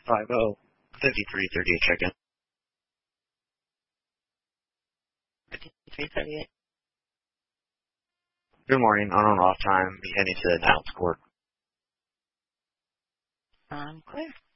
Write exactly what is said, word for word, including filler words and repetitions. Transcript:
five oh, fifty-three thirty-eight check-in. fifty-three thirty-eight. Good morning. On and off time. Be heading to the announce court. I'm clear.